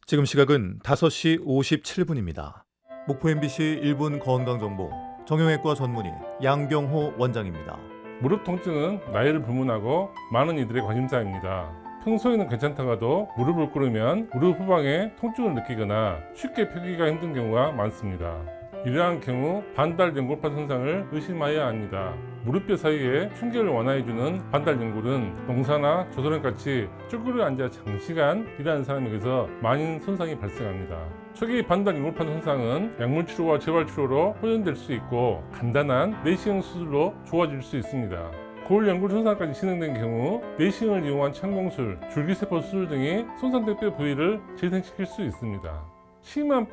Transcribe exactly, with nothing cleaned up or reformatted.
지금 시각은 다섯 시 오십칠 분입니다. 목포 엠비씨 일 분 건강정보 정형외과 전문의 양경호 원장입니다. 무릎 통증은 나이를 불문하고 많은 이들의 관심사입니다. 평소에는 괜찮다가도 무릎을 꿇으면 무릎 후방에 통증을 느끼거나 쉽게 펴기가 힘든 경우가 많습니다. 이러한 경우 반달 연골판 손상을 의심해야 합니다. 무릎뼈 사이에 충격을 완화해주는 반달 연골은 농사나 조선같이 쭈그려 앉아 장시간 일하는 사람에게서 많은 손상이 발생합니다. 초기 반달 연골판 손상은 약물 치료와 재활 치료로 호전될 수 있고 간단한 내시경 수술로 좋아질 수 있습니다. 골 연골 손상까지 진행된 경우 내시경을 이용한 창공술, 줄기세포 수술 등이 손상된 뼈 부위를 재생시킬 수 있습니다. 심한